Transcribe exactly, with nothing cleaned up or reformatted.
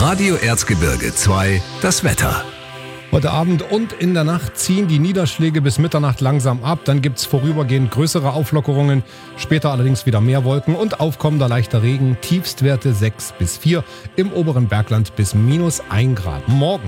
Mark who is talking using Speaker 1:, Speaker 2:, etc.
Speaker 1: Radio Erzgebirge zwei, das Wetter.
Speaker 2: Heute Abend und in der Nacht ziehen die Niederschläge bis Mitternacht langsam ab. Dann gibt es vorübergehend größere Auflockerungen, später allerdings wieder mehr Wolken und aufkommender leichter Regen. Tiefstwerte sechs bis vier, im oberen Bergland bis minus ein Grad. Morgen